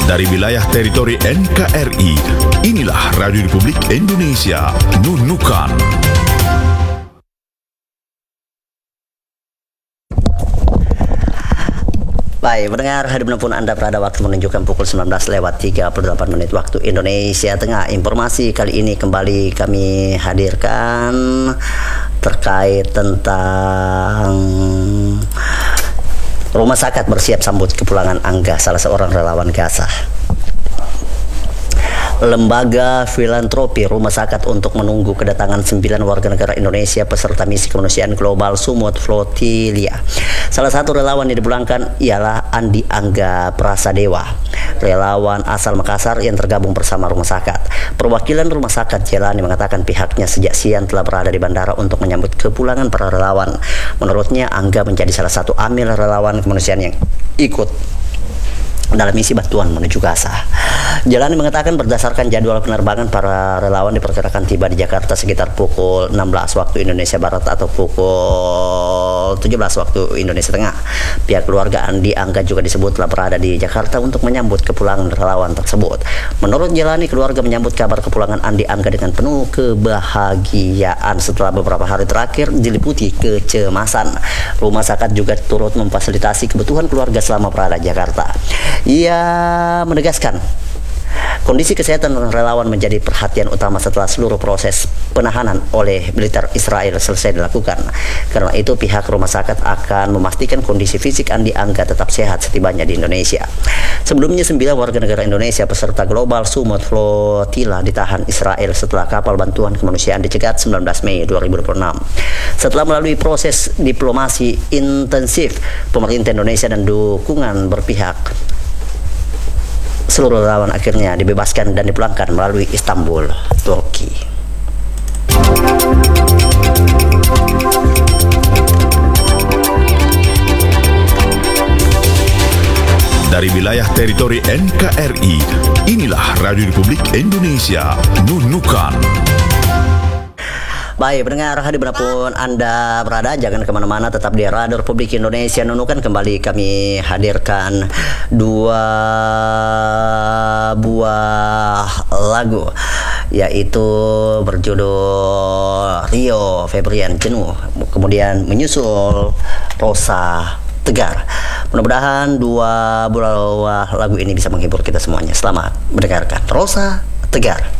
Dari wilayah teritori NKRI, inilah Radio Republik Indonesia, Nunukan. Baik, pendengar, dimanapun Anda berada, waktu menunjukkan pukul 19:38 waktu Indonesia Tengah. Informasi kali ini kembali kami hadirkan terkait tentang Rumah Sakit bersiap sambut kepulangan Angga, salah seorang relawan Gaza. Lembaga filantropi Rumah Sakit untuk menunggu kedatangan 9 warga negara Indonesia peserta misi kemanusiaan global Sumut Flotilia. Salah satu relawan yang dipulangkan ialah Andi Angga Prasadewa, relawan asal Makassar yang tergabung bersama Rumah Sakit. Perwakilan Rumah Sakit Jelani mengatakan pihaknya sejak siang telah berada di bandara untuk menyambut kepulangan para relawan. Menurutnya, Angga menjadi salah satu amil relawan kemanusiaan yang ikut dalam misi bantuan menuju Gaza. Jalani mengatakan berdasarkan jadwal penerbangan, para relawan diperkirakan tiba di Jakarta sekitar pukul 16 waktu Indonesia Barat atau pukul 17 waktu Indonesia Tengah. Pihak keluarga Andi Angga juga disebut telah berada di Jakarta untuk menyambut kepulangan relawan tersebut. Menurut Jalani, keluarga menyambut kabar kepulangan Andi Angga dengan penuh kebahagiaan setelah beberapa hari terakhir diliputi kecemasan. Rumah Sakit juga turut memfasilitasi kebutuhan keluarga selama berada di Jakarta. Ia menegaskan kondisi kesehatan relawan menjadi perhatian utama setelah seluruh proses penahanan oleh militer Israel selesai dilakukan. Karena itu pihak Rumah Sakit akan memastikan kondisi fisik Andi Angga tetap sehat setibanya di Indonesia. Sebelumnya 9 warga negara Indonesia peserta global Sumut Flotilla ditahan Israel setelah kapal bantuan kemanusiaan dicegat 19 Mei 2026. Setelah melalui proses diplomasi intensif, pemerintah Indonesia dan dukungan berpihak, seluruh relawan akhirnya dibebaskan dan dipulangkan melalui Istanbul, Turki. Dari wilayah teritori NKRI, inilah Radio Republik Indonesia, Nunukan. Baik, pendengar, dimanapun Anda berada, jangan kemana-mana, tetap di Radio Republik Indonesia Nunukan. Kembali kami hadirkan 2 buah lagu, yaitu berjudul Rio Febrian Jenuh, kemudian menyusul Rosa Tegar. Mudah-mudahan 2 buah lagu ini bisa menghibur kita semuanya. Selamat mendengarkan Rosa Tegar.